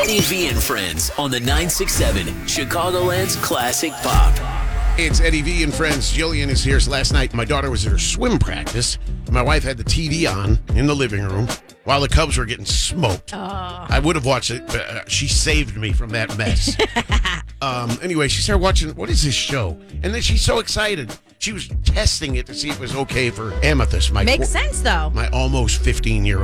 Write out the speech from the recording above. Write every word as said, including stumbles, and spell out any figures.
Eddie V and Friends on the nine six seven Chicagoland's Classic Pop. It's Eddie V and Friends. Jillian is here. So last night, my daughter was at her swim practice. My wife had the T V on in the living room while the Cubs were getting smoked. Oh. I would have watched it, but uh, she saved me from that mess. um, anyway, she started watching, what is this show? And then she's so excited. She was testing it to see if it was okay for Amethyst. My Makes four- sense, though. My almost fifteen-year-old.